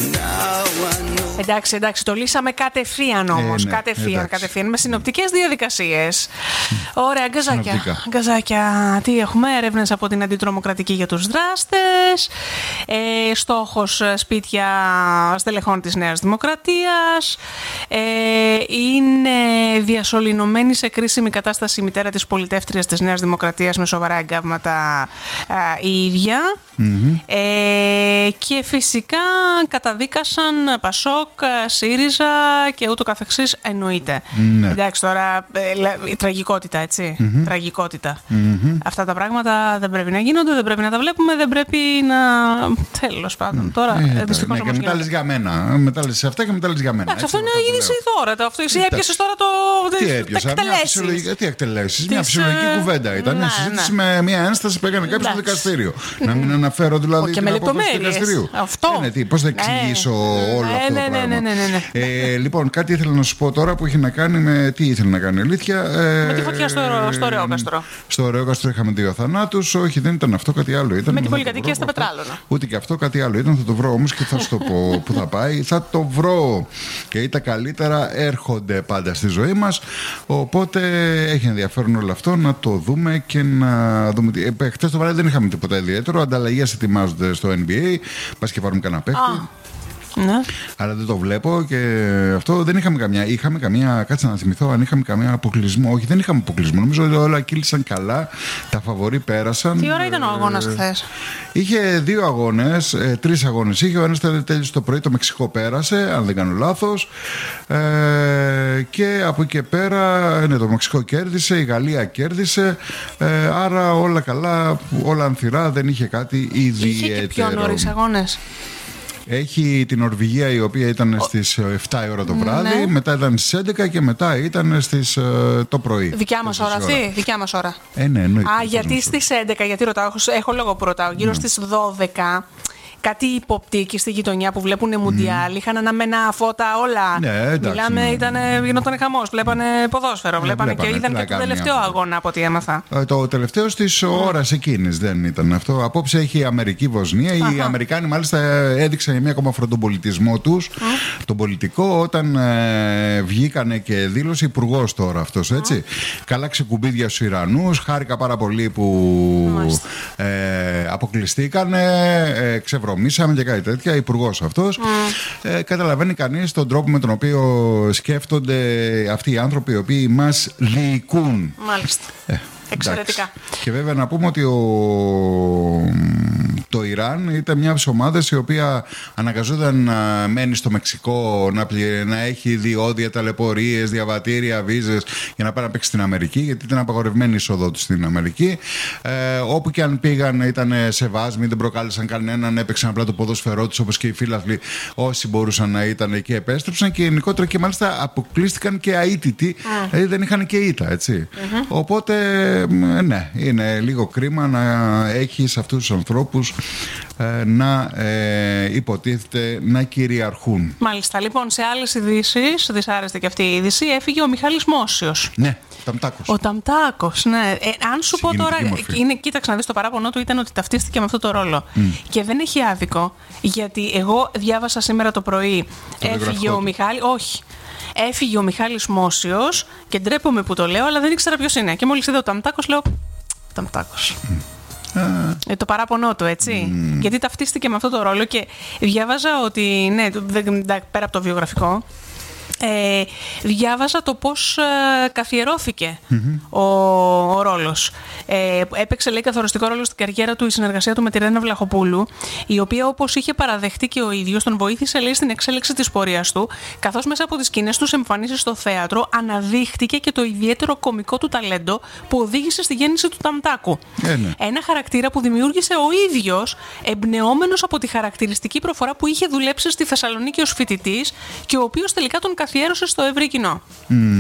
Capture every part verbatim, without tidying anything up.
Εντάξει, εντάξει, το λύσαμε κατευθείαν όμως. Ε, ναι, κατευθείαν, κατευθείαν, με συνοπτικές διαδικασίες. Ωραία, γκαζάκια. Γκαζάκια. Τι έχουμε, έρευνες από την Αντιτρομοκρατική για τους δράστες. Ε, στόχος σπίτια στελεχών της Νέας Δημοκρατίας. Ε, είναι διασωληνωμένη σε κρίσιμη κατάσταση η μητέρα της πολιτεύτριας της Νέας Δημοκρατίας με σοβαρά εγκάβματα ε, η ίδια. Mm-hmm. Ε, και φυσικά καταδίκασαν Πασόκ, ΣΥΡΙΖΑ και ούτω καθεξής, εννοείται. Ναι. Εντάξει, τώρα η τραγικότητα, έτσι. Mm-hmm. Τραγικότητα. Mm-hmm. Αυτά τα πράγματα δεν πρέπει να γίνονται, δεν πρέπει να τα βλέπουμε, δεν πρέπει να. Τέλος πάντων. Mm. Τώρα, ε, δυστυχώς ναι, όμως. Και μετά λες για μένα. Μετά λες αυτά και μετά λες για μένα. Εντάξει, αυτό είναι γίνει εσύ τώρα. Το, αυτό, εσύ έπιασες τώρα το. Τι έπιασα, τι εκτελέσεις. Μια φυσιολογική κουβέντα ήταν. Μια συζήτηση με μια ένσταση που έκανε κάποιος στο δικαστήριο. Να μην αναφέρω δηλαδή την απόφαση του δικαστηρίου. Αυτό. Πώς θα εξηγήσω όλο αυτό το πράγμα. Λοιπόν, κάτι ήθελα να σου πω τώρα που είχε να κάνει με. Τι ήθελε να κάνει η αλήθεια. Με τη φωτιά στο Ρεόκαστρο. Στο Ρεόκαστρο είχαμε δύο θανάτους. Όχι, δεν ήταν αυτό, κάτι άλλο ήταν. Με την πολυκατοικία στα Πετράλωνα. Ούτε και αυτό, κάτι άλλο ήταν. Θα το βρω όμως και θα σου το πω που θα πάει. Θα το βρω. Και τα καλύτερα έρχονται πάντα στη ζωή μας. Οπότε έχει ενδιαφέρον όλο αυτό να το δούμε και να δούμε. Χθες το βράδυ δεν είχαμε τίποτα ιδιαίτερο. Ανταλλαγές ετοιμάζονται στο N B A. Πας και πάρουμε κανένα παίκτη. Ναι. Αλλά δεν το βλέπω και αυτό δεν είχαμε καμιά. Είχαμε καμία. Κάτσε να θυμηθώ αν είχαμε καμία αποκλεισμό. Όχι, δεν είχαμε αποκλεισμό. Νομίζω ότι όλα κύλησαν καλά. Τα φαβορί πέρασαν. Τι ώρα ήταν ο αγώνας χθες? Είχε δύο αγώνες, ε, τρεις αγώνες είχε. Ο ένας τέλειωσε το πρωί, το Μεξικό πέρασε, αν δεν κάνω λάθος. Ε, και από εκεί και πέρα, ναι, το Μεξικό κέρδισε, η Γαλλία κέρδισε. Ε, άρα όλα καλά, όλα ανθυρά, δεν είχε κάτι ιδιαίτερο. Είχε και πιο νωρίς αγώνες. Έχει την Νορβηγία η οποία ήταν στις εφτά η ώρα το βράδυ, ναι. Μετά ήταν στις έντεκα και μετά ήταν στις, το πρωί. Δικιά μας ώρα αυτή, δικιά μας ώρα. Ε, ναι, εννοείται. Α, γιατί στις έντεκα, γιατί ρωτάω, έχω, έχω λόγο που ρωτάω, γύρω ναι. στις δώδεκα. Κάτι υποπτή εκεί στη γειτονιά που βλέπουν Μουντιάλ, mm. είχαν αναμένα φώτα όλα. Ναι, εντάξει, μιλάμε, ναι. Ήτανε, γινόταν χαμός. Βλέπανε ποδόσφαιρο, ναι, βλέπανε βλέπανε, και είδαν και το τελευταίο αγώνα από ό,τι έμαθα. Ε, το τελευταίο της mm. ώρας εκείνης δεν ήταν αυτό. Απόψε έχει η Αμερική-Βοσνία. Uh-huh. Οι Αμερικάνοι μάλιστα έδειξαν μια ακόμα φροντοπολιτισμό τους, mm. τον πολιτικό, όταν ε, βγήκανε και δήλωσε υπουργός τώρα αυτός, έτσι. Mm. Καλά ξεκουμπίδια στους Ιρανούς. Χάρηκα πάρα πολύ που ε, αποκλειστήκανε, ε, ξεβρωμίσανε. Μίσαμε και κάτι τέτοια, υπουργός αυτός. Mm. Ε, καταλαβαίνει κανείς τον τρόπο με τον οποίο σκέφτονται αυτοί οι άνθρωποι οι οποίοι μας διοικούν. Μάλιστα. Ε, εξαιρετικά. Εντάξει. Και βέβαια να πούμε ότι ο... το Ιράν ήταν μια από τις ομάδες η οποία αναγκαζόταν να μένει στο Μεξικό, να, πλη... να έχει διόδια, ταλαιπωρίες, διαβατήρια, βίζες για να πάει να παίξει στην Αμερική, γιατί ήταν απαγορευμένη η είσοδό του στην Αμερική. Ε, όπου και αν πήγαν ήταν σε βάσμοι, δεν προκάλεσαν κανέναν, έπαιξαν απλά το ποδόσφαιρό τους όπως και οι φίλαθλοι όσοι μπορούσαν να ήταν εκεί επέστρεψαν και γενικότερα και μάλιστα αποκλείστηκαν και αίτητοι, mm. δηλαδή δεν είχαν και ήττα, έτσι. Mm-hmm. Οπότε ναι, είναι λίγο κρίμα να έχεις αυτούς τους ανθρώπους να ε, υποτίθεται να κυριαρχούν. Μάλιστα. Λοιπόν, σε άλλες ειδήσεις, δυσάρεστη και αυτή η είδηση, έφυγε ο Μιχάλης Μόσιος. Ναι, Ταμτάκος. Ο Ταμτάκος, ναι. Ε, αν σου πω τώρα, είναι, κοίταξε να δεις, το παράπονο του ήταν ότι ταυτίστηκε με αυτό το ρόλο. Mm. Και δεν έχει άδικο, γιατί εγώ διάβασα σήμερα το πρωί, το έφυγε ο Μιχάλης, όχι. Έφυγε ο Μιχάλης Μόσιος και ντρέπομαι που το λέω, αλλά δεν ήξερα ποιος είναι. Και μόλις είδα ο Ταμτάκος, λέω Ταμτάκος. Mm. Ε, το παράπονο του, έτσι. Mm. Γιατί ταυτίστηκε με αυτό το ρόλο και διάβαζα ότι, ναι, πέρα από το βιογραφικό, ε, διάβαζα το πώς ε, καθιερώθηκε mm-hmm. ο, ο ρόλος. Ε, έπαιξε, λέει, καθοριστικό ρόλο στην καριέρα του η συνεργασία του με τη Ρένα Βλαχοπούλου, η οποία, όπως είχε παραδεχτεί και ο ίδιος, τον βοήθησε, λέει, στην εξέλιξη της πορείας του, καθώς μέσα από τις κοινές τους εμφανίσεις στο θέατρο αναδείχτηκε και το ιδιαίτερο κωμικό του ταλέντο που οδήγησε στη γέννηση του Ταμτάκου. Ε, ναι. Ένα χαρακτήρα που δημιούργησε ο ίδιος, εμπνεόμενος από τη χαρακτηριστική προφορά που είχε δουλέψει στη Θεσσαλονίκη ως φοιτητής και ο οποίος τελικά τον καθιέρωσε στο ευρύ κοινό. Mm.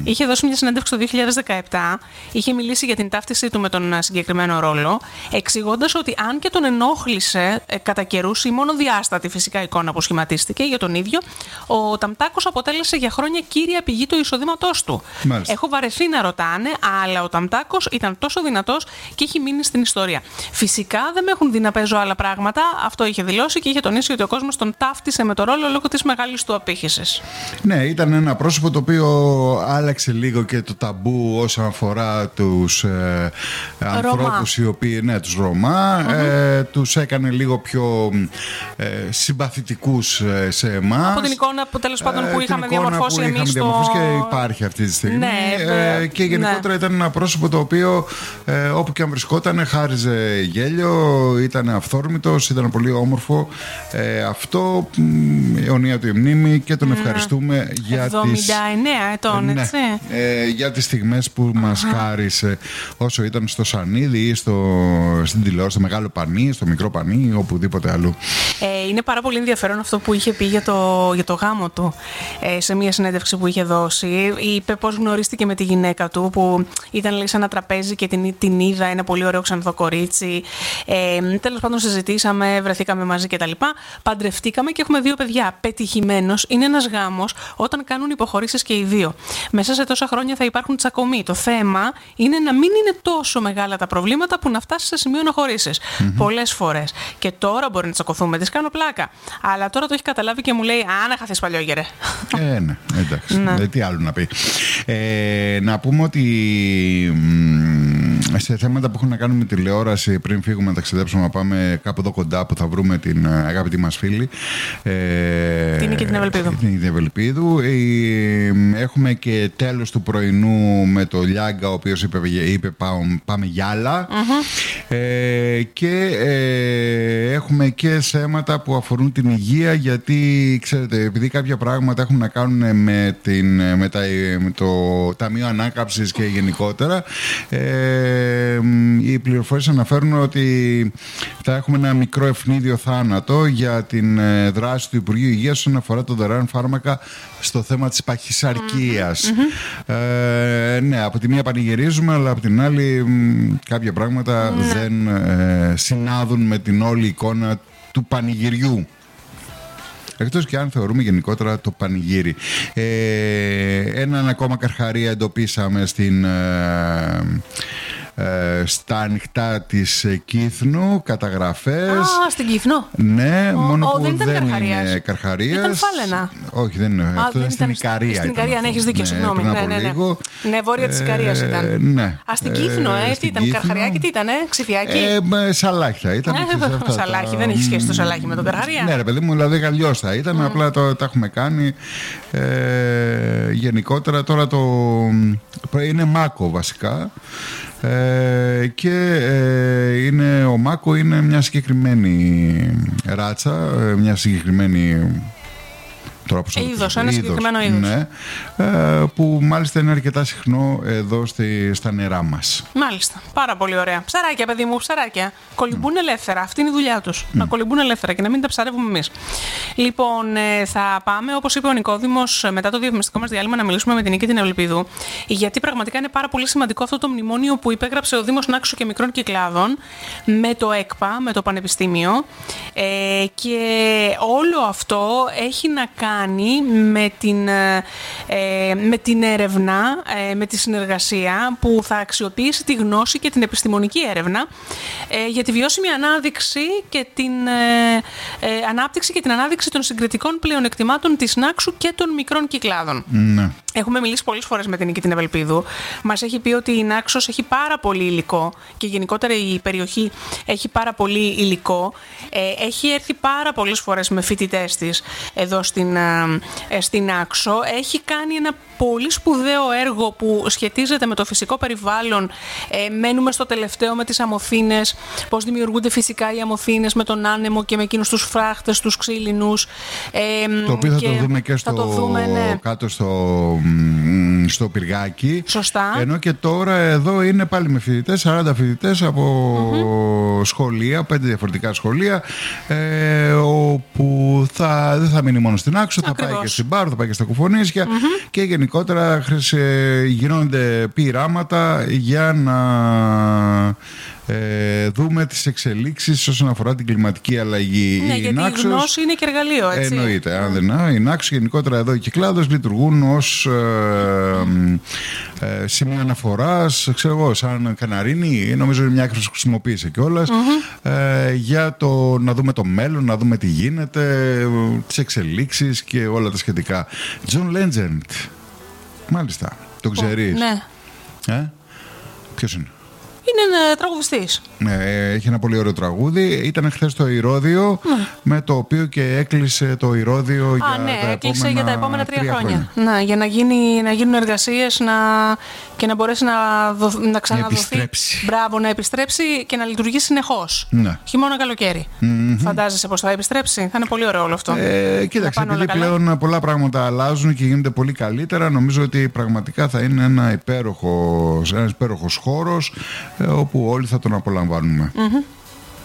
είχε δώσει μια συνέντευξη το δύο χιλιάδες δεκαεπτά, είχε μιλήσει για την ταύτισή του με τον συγκεκριμένο ρόλο, εξηγώντας ότι αν και τον ενόχλησε ε, κατά καιρούς η μόνο διάστατη φυσικά εικόνα που σχηματίστηκε για τον ίδιο, ο Ταμτάκος αποτέλεσε για χρόνια κύρια πηγή του εισοδήματός του. Μάλιστα. Έχω βαρεθεί να ρωτάνε, αλλά ο Ταμτάκος ήταν τόσο δυνατός και έχει μείνει στην ιστορία. Φυσικά δεν με έχουν δει να παίζω άλλα πράγματα, αυτό είχε δηλώσει και είχε τονίσει ότι ο κόσμος τον ταύτισε με το ρόλο λόγω της μεγάλης του απήχησης. Ναι, ήταν ένα πρόσωπο το οποίο άλλαξε λίγο και το ταμπού όσον αφορά τους ε, ανθρώπους οι οποίοι, ναι, τους Ρωμά, mm-hmm. ε, τους έκανε λίγο πιο ε, συμπαθητικούς ε, σε εμάς. Από την εικόνα που τέλος πάντων που ε, είχαμε διαμορφώσει που εμείς είχαμε διαμορφώσει στο... και υπάρχει αυτή τη στιγμή. Ναι, ε, και γενικότερα ναι. ήταν ένα πρόσωπο το οποίο ε, όπου και αν βρισκόταν χάριζε γέλιο, ήταν αυθόρμητος, ήταν πολύ όμορφο. Ε, αυτό αιωνία του η μνήμη και τον ευχαριστούμε για εβδομήντα εννέα τις, ετών, ναι, έτσι. Ε, για τις στιγμές που μας χάρισε όσο ήταν στο Σανίδι ή στο, στην τηλεόραση, στο Μεγάλο Πανί, στο Μικρό Πανί ή οπουδήποτε αλλού. Ε, είναι πάρα πολύ ενδιαφέρον αυτό που είχε πει για το, για το γάμο του ε, σε μια συνέντευξη που είχε δώσει. Είπε πώς γνωρίστηκε με τη γυναίκα του που ήταν, λέει, σε ένα τραπέζι και την, την είδα, ένα πολύ ωραίο ξανθό κορίτσι. Ε, τέλος πάντων συζητήσαμε, βρεθήκαμε μαζί κτλ. Παντρευτήκαμε και έχουμε δύο παιδιά. Πετυχημένος είναι ένας γάμος όταν κάνουν υποχωρήσεις και οι δύο. Μέσα σε τόσα χρόνια θα υπάρχουν τσακωμοί. Το θέμα είναι να μην είναι τόσο μεγάλα τα προβλήματα που να φτάσει σε σημείο να χωρίσεις. Mm-hmm. Πολλές φορές. Και τώρα μπορεί να τσακωθούμε. Της κάνω πλάκα. Αλλά τώρα το έχει καταλάβει και μου λέει: Α, να χαθείς παλιόγερε. Ε, ναι, εντάξει. Ναι. Ε, τι άλλο να πει. Ε, να πούμε ότι σε θέματα που έχουν να κάνουν με τηλεόραση, πριν φύγουμε να ταξιδέψουμε, να πάμε κάπου εδώ κοντά που θα βρούμε την αγαπητή μας φίλη. Ε, την Νίκη την Ευελπίδου. Την Ευελπίδου. Ε, έχουμε και τέλος του πρωινού με το Λιάγκα, ο οποίος είπε, είπε πάμε, πάμε γυάλα. Mm-hmm. Ε, και ε, έχουμε και θέματα που αφορούν την υγεία, γιατί ξέρετε, επειδή κάποια πράγματα έχουν να κάνουν με, την, με, τα, με το Ταμείο Ανάκαμψης και γενικότερα, ε, οι πληροφορίες αναφέρουν ότι θα έχουμε ένα μικρό ευνίδιο θάνατο για την δράση του Υπουργείου Υγείας όσον αφορά το δωρεάν φάρμακα στο θέμα της παχυσαρκίας. Mm-hmm. Ε, ναι, από τη μία πανηγυρίζουμε, αλλά από την άλλη κάποια πράγματα mm-hmm. δεν ε, συνάδουν με την όλη εικόνα του πανηγυριού. Εκτός και αν θεωρούμε γενικότερα το πανηγύρι. Ε, έναν ακόμα καρχαρία εντοπίσαμε στην... Ε, Ε, στα ανοιχτά της Κύθνου, καταγραφές. Α, στην Κύθνο. Ναι, ο, μόνο ο, που δεν, δεν καρχαρίας. είναι καρχαρίας. Ήταν Φάλαινα. Όχι, δεν είναι. Α, αυτό δεν ήταν στην Ικαρία. Στην Ικαρία, ναι, έχεις δίκιο, συγγνώμη. Ναι, ναι, ναι, ναι. ναι, βόρεια της Ικαρίας ήταν. Ναι. Α, στην Κύθνο, ε, τι ήταν, καρχαριάκι, τι ήταν, ε, ξυφιάκι. Ε, σαλάχια ήταν. Ε, σαλάχι, δεν έχει σχέση το σαλάχι με τον καρχαρία. Ναι, ρε παιδί μου, δηλαδή αλλιώς θα ήταν, απλά τα έχουμε κάνει. Γενικότερα τώρα το. Είναι Μάκο βασικά. Ε, και ε, είναι, ο Μάκο είναι μια συγκεκριμένη ράτσα, μια συγκεκριμένη είδος, ένα συγκεκριμένο είδος. Ναι, ε, που μάλιστα είναι αρκετά συχνό εδώ στη, στα νερά μας. Μάλιστα, πάρα πολύ ωραία. Ψαράκια, παιδί μου, ψαράκια. Κολυμπούν mm. ελεύθερα, αυτή είναι η δουλειά τους. Mm. Να κολυμπούν ελεύθερα και να μην τα ψαρεύουμε εμείς. Λοιπόν, ε, θα πάμε, όπως είπε ο Νικόδημος, μετά το διαφημιστικό μας διάλειμμα, να μιλήσουμε με την Νίκη την Ευελπίδου, γιατί πραγματικά είναι πάρα πολύ σημαντικό αυτό το μνημόνιο που υπέγραψε ο Δήμος Νάξου και Μικρών Κυκλάδων με το ΕΚΠΑ, με το Πανεπιστήμιο. Ε, και όλο αυτό έχει να κάνει με την, ε, με την έρευνα, ε, με τη συνεργασία που θα αξιοποιήσει τη γνώση και την επιστημονική έρευνα ε, για τη βιώσιμη ανάδειξη και την ε, ε, ανάπτυξη και την ανάδειξη των συγκριτικών πλεονεκτημάτων της Νάξου και των μικρών κυκλάδων. Ναι. Έχουμε μιλήσει πολλές φορές με την Νίκη την Ευελπίδου. Μας έχει πει ότι η Νάξος έχει πάρα πολύ υλικό και γενικότερα η περιοχή έχει πάρα πολύ υλικό. Ε, έχει έρθει πάρα πολλές φορές με φοιτητές της εδώ στην, ε, στην Νάξο. Έχει κάνει ένα πολύ σπουδαίο έργο που σχετίζεται με το φυσικό περιβάλλον. Ε, μένουμε στο τελευταίο με τις αμοθήνες, πώς δημιουργούνται φυσικά οι αμοθήνες με τον άνεμο και με εκείνους τους φράχτες, τους ξύλινους. Ε, το οποίο θα το δούμε και στο, το δούμε, ναι. κάτω στο στο Πυργάκι. Σωστά. Ενώ και τώρα εδώ είναι πάλι με φοιτητές, σαράντα φοιτητές από mm-hmm. σχολεία, πέντε διαφορετικά σχολεία, ε, όπου θα, δεν θα μείνει μόνο στην Άξο, θα πάει και στην Πάρο, θα πάει και στα Κουφονίσια mm-hmm. και γενικότερα γίνονται πειράματα για να ε, δούμε τις εξελίξεις όσον αφορά την κλιματική αλλαγή. Ναι, η γιατί Νάξος, η γνώση είναι και εργαλείο, έτσι. Εννοείται. Αν δεν, η Νάξος γενικότερα εδώ και κλάδος λειτουργούν ως ε, ε, σημείο αναφοράς, ξέρω εγώ, σαν Καναρίνη, νομίζω είναι μια έκφραση που χρησιμοποίησε κιόλας, mm-hmm. ε, για το να δούμε το μέλλον, να δούμε τι γίνεται, τις εξελίξεις και όλα τα σχετικά. John Legend. Μάλιστα. Το ξέρεις? Ναι. Ε? Ποιος είναι? Είναι ένα τραγουδιστής. Ναι, έχει ένα πολύ ωραίο τραγούδι. Ήταν χθες το Ηρώδειο, ναι. με το οποίο και έκλεισε το Ηρώδειο Α, για, ναι, τα έκλεισε για τα επόμενα τρία, τρία χρόνια. χρόνια. Να, για να, γίνει, να γίνουν εργασίες να, και να μπορέσει να, δο, να ξαναδοθεί. Να επιστρέψει. Μπράβο, να επιστρέψει και να λειτουργήσει συνεχώς. Ναι. Χειμώνα, καλοκαίρι. Mm-hmm. Φαντάζεσαι πώς θα επιστρέψει? Θα είναι πολύ ωραίο όλο αυτό. Ε, κοίταξε, επειδή πλέον πολλά πράγματα αλλάζουν και γίνονται πολύ καλύτερα, νομίζω ότι πραγματικά θα είναι ένα υπέροχος, ένας υπέροχος χώρος, ε, όπου όλοι θα τον απολαμβάνουμε. Mm-hmm.